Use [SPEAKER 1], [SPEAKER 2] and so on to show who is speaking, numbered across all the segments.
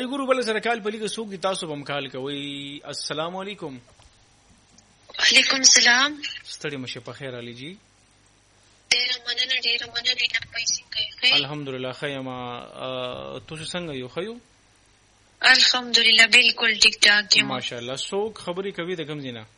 [SPEAKER 1] ګورو بل سره کال په لګه سوق دي تاسو بم کال کوي. السلام علیکم.
[SPEAKER 2] وعلیکم السلام.
[SPEAKER 1] ستړي مشه په خیر علي جی.
[SPEAKER 2] ډیر مننه نه پیسې کوي.
[SPEAKER 1] الحمدلله خیما تاسو څنګه یو خیو؟
[SPEAKER 2] الحمدلله بالکل ټیک ټاک یم
[SPEAKER 1] ماشاءالله. سوق خبري کوي د کوم زینا؟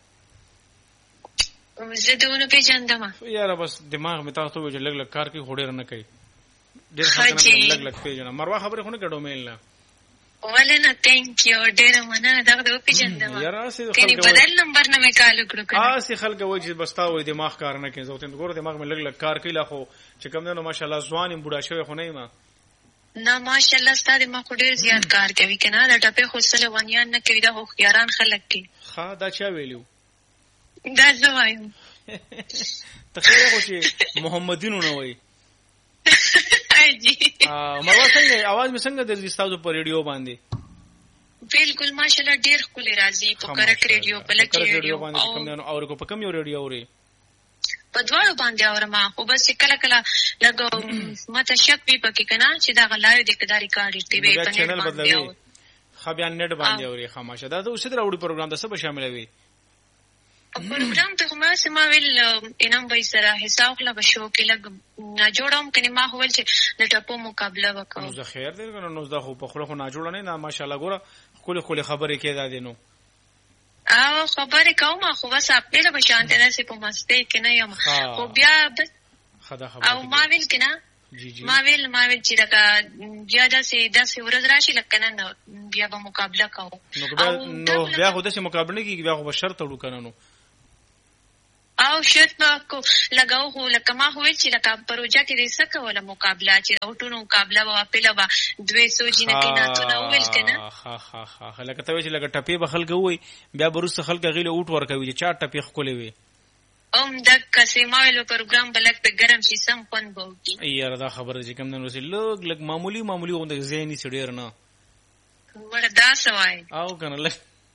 [SPEAKER 2] زه دونه پیژندم
[SPEAKER 1] یاره بس دماغ می تاسو وجه لګ لګ کار کوي هډیر نه کوي ډیر خلک لګ لګ پیژنه مروا خبره خو نه کډو میل نه
[SPEAKER 2] ولنه ثانک یو ډیر مننه دا د پیژندم
[SPEAKER 1] یاره سي
[SPEAKER 2] کني بدل نمبر نه مې کال وکړو
[SPEAKER 1] سي خلک وجه بستا وي دماغ کار نه کوي زوتین ګور دماغ می لګ لګ کار کوي لا خو چې کوم نه ماشاءالله ځوان بوډا شوی خو نه ما
[SPEAKER 2] نه ماشاءالله ستاسو ما خو ډیر زیات کار کوي کنه دا ټپه خو سره ونیان نه کوي دا خو خياران خلک دي
[SPEAKER 1] ها دا چا ویلو
[SPEAKER 2] دا زوایم
[SPEAKER 1] تخیل خو چې محمدینو نه وای
[SPEAKER 2] اجي
[SPEAKER 1] مروا څنګه आवाज مې څنګه درځي تاسو په ریډیو باندې؟
[SPEAKER 2] بالکل ماشاءالله ډیر خولي راځي په کرک ریډیو په لکه ریډیو
[SPEAKER 1] باندې کوم نه اور کو په کوم یو ریډیو اوري
[SPEAKER 2] په دواړو باندې اورم خو بس کله کله لګو ماته شک وی پکې کنه چې دا غلای د کداري کار دی به په
[SPEAKER 1] چینل بدلوي خو بیا نت باندې اوري خاماشه دا اوس د راوړي پروګرام د څه به شاملوي پروګرام ته ما سما ویل انم به سره حساب خلا بشو کې لګ نه جوړم کني ما هول چې د ټاپو مقابله وکاو نو زه خیر دی کنه نو دا خو په خله خو نه جوړ نه ماشاءالله ګوره خله خبرې کې دا دینو
[SPEAKER 2] خبرې کوم خو بس خپل به شانته نه سي په مسته کې نه یم خو بیا
[SPEAKER 1] خدا خبر
[SPEAKER 2] او ما ویل کنه
[SPEAKER 1] جی
[SPEAKER 2] ما ویل چې دا بیا د سي ورځ راشي لکه نه بیا به مقابله کوو
[SPEAKER 1] نو بیا خو د سي مقابله کې بیا خو شرط وړو کنه نو
[SPEAKER 2] او شرط کو لگاو هو لکه ما هویل چې لکه پروژه کې دې سکه ولا مقابله چې اوټونو مقابله وا په لبا 200 جنہ کې نه ته ویل کنه
[SPEAKER 1] ها لکه ته چې لکه ټپی به خلک وي بیا بروس خلک غیله اوټ ور کوي چې چا ټپی خولې وي
[SPEAKER 2] د کسیما ویلو پروګرام بلک په ګرم شي سم پن بوږي
[SPEAKER 1] یاره دا خبره چې کوم نن وسې لګ معمولی غونډه زینی سړیر نه
[SPEAKER 2] وردا سوای
[SPEAKER 1] او کنه لګ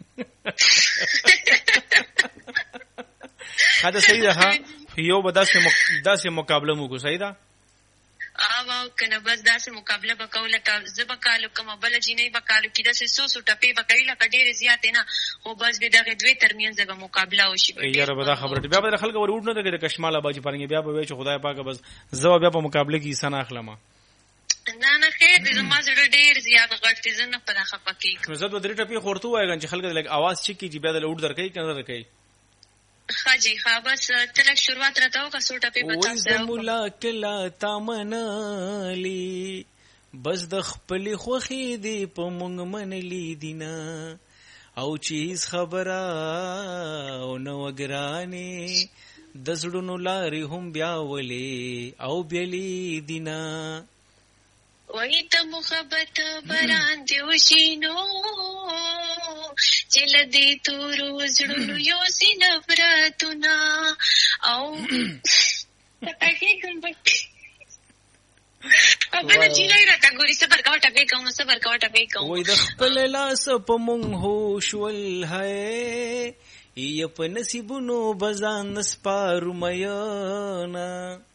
[SPEAKER 1] خاطر صحیح ده ها یو به داسې مقابله مو کو صحیح ده
[SPEAKER 2] او کنه بس داسې مقابله وکول ته زبکالو کوم بل جنې وکالو کې داسې سوسو ټپی وکړي لکه ډېر زیات نه خو بس به دغه دوی ترمنځ به مقابله وشي
[SPEAKER 1] یاره به دا خبره بیا به خلک ور وډ نه د کشماله باجی پرنګ بیا به چې خدای پاک بس زو بیا په مقابله کې سن اخلم
[SPEAKER 2] نه خیر دې ما زړه ډېر زیات غټ دي نه په دغه پکې
[SPEAKER 1] نو زه د درې ټپی خورته وایم چې خلک د आवाज چکی چې بیا د وډ درکې کنه درکې
[SPEAKER 2] خاجي بس تلک شروعات راته کا سوټه په بتا
[SPEAKER 1] سره مولا کلا تامنلی بس د خپل خوخي دی په مونږ منلی دینا او چیز خبره او نو ګرانی د زړونو لاري هم بیا ولي او بیلی دینا
[SPEAKER 2] وای ته محبت بران دی وشینو چې لدی تور زړونو یو سینفرتنا او پټه کوم خپل جیلای راته ګوري صبر کا ټپه کوم
[SPEAKER 1] وای د خپل لاس په مونږ هو شول ہے ی په نصیبونو بزان نسپارو میانا